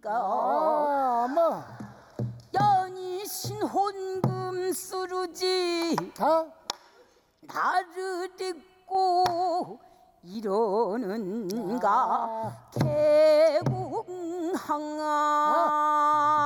뭐 연이 신혼금 쓰르지 나를 잊고 이러는가 개궁항아